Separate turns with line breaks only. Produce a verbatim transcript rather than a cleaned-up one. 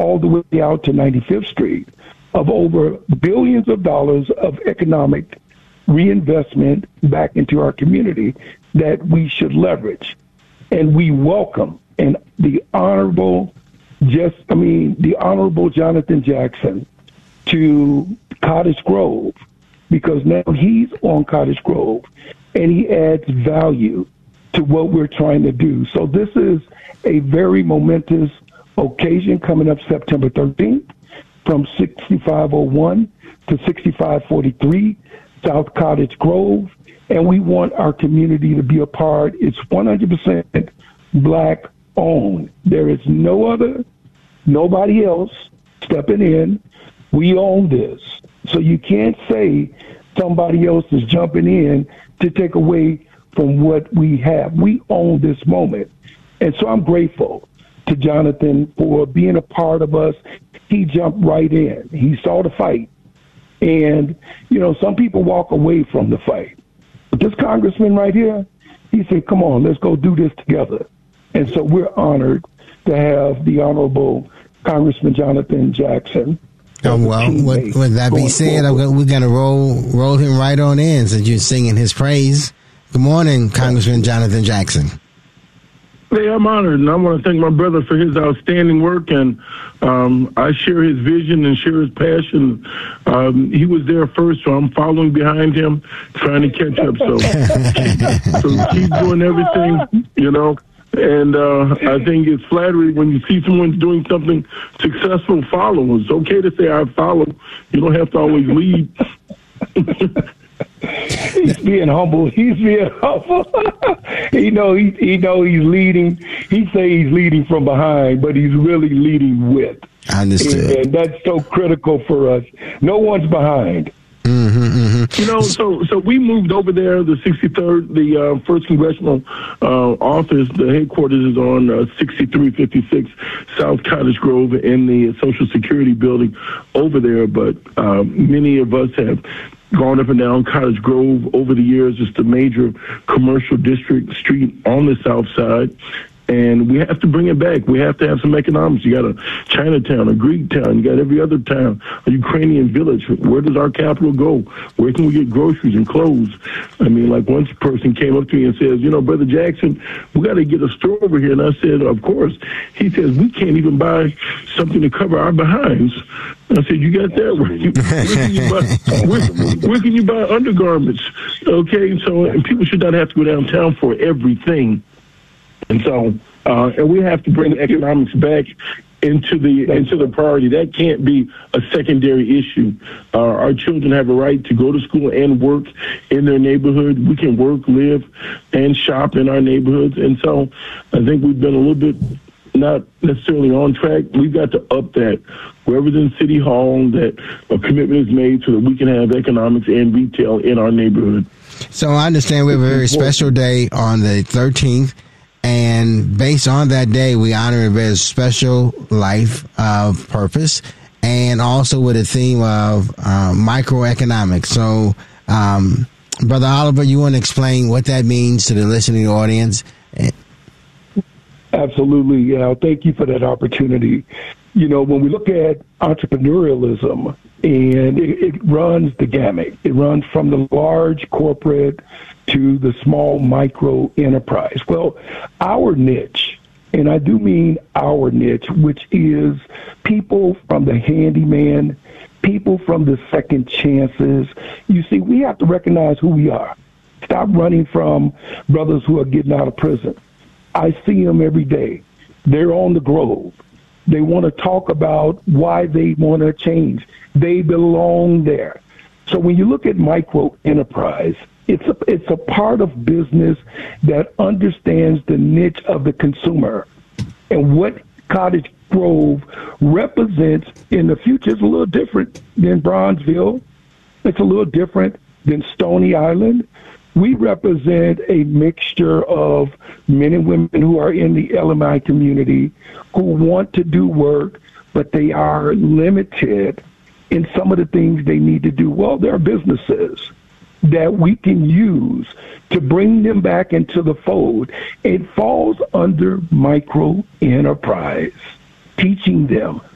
all the way out to ninety-fifth Street, of over billions of dollars of economic reinvestment back into our community that we should leverage. And we welcome and the honorable, just I mean, the honorable Jonathan Jackson to Cottage Grove, because now he's on Cottage Grove and he adds value to what we're trying to do. So this is a very momentous occasion coming up September thirteenth from sixty-five oh one to sixty-five forty-three South Cottage Grove. And we want our community to be a part. It's one hundred percent Black owned. There is no other, nobody else stepping in. We own this. So you can't say somebody else is jumping in to take away from what we have. We own this moment. And so I'm grateful to Jonathan for being a part of us. He jumped right in. He saw the fight. And, you know, some people walk away from the fight. But this congressman right here, he said, come on, let's go do this together. And so we're honored to have the Honorable Congressman Jonathan Jackson.
Oh, well, with, with that being said, I'm gonna, we're going to roll roll him right on in since you're singing his praise. Good morning, Congressman Jonathan Jackson.
Hey, I'm honored, and I want to thank my brother for his outstanding work, and um, I share his vision and share his passion. Um, he was there first, so I'm following behind him, trying to catch up. So, so keep doing everything, you know. And uh, I think it's flattery when you see someone doing something successful, follow. It's okay to say I follow. You don't have to always lead.
He's being humble. He's being humble. he know he he know he's leading. He say he's leading from behind, but he's really leading with.
I understand.
And, and that's so critical for us. No one's behind.
Mm-hmm, mm-hmm.
You know, so so we moved over there, the sixty-third, the uh, first congressional uh, office. The headquarters is on uh, sixty-three fifty-six South Cottage Grove in the Social Security building over there. But uh, many of us have gone up and down Cottage Grove over the years. It's the major commercial district street on the south side. And we have to bring it back. We have to have some economics. You got a Chinatown, a Greek town. You got every other town, a Ukrainian village. Where does our capital go? Where can we get groceries and clothes? I mean, like one person came up to me and says, you know, Brother Jackson, we got to get a store over here. And I said, of course. He says, we can't even buy something to cover our behinds. I said, you got that? Where, you, where, can, you buy, where, where can you buy undergarments? Okay, so and people should not have to go downtown for everything. And so, uh, and we have to bring economics back into the into the priority. That can't be a secondary issue. Uh, our children have a right to go to school and work in their neighborhood. We can work, live, and shop in our neighborhoods. And so, I think we've been a little bit not necessarily on track. We've got to up that. Wherever's in City Hall, that a commitment is made so that we can have economics and retail in our neighborhood.
So I understand we have a very special day on the thirteenth. And based on that day, we honor a very special life of purpose and also with a theme of uh, microeconomics. So, um, Brother Oliver, you want to explain what that means to the listening audience?
Absolutely. Yeah. Thank you for that opportunity. You know, when we look at entrepreneurialism, and it, it runs the gamut. It runs from the large corporate to the small micro enterprise. Well, our niche, and I do mean our niche, which is people from the handyman, people from the second chances. You see, we have to recognize who we are. Stop running from brothers who are getting out of prison. I see them every day. They're on the Grove. They want to talk about why they want to change. They belong there. So when you look at micro enterprise, it's a, it's a part of business that understands the niche of the consumer. And what Cottage Grove represents in the future is a little different than Bronzeville. It's a little different than Stony Island. We represent a mixture of men and women who are in the L M I community who want to do work, but they are limited in some of the things they need to do. Well, there are businesses that we can use to bring them back into the fold. It falls under micro enterprise, teaching them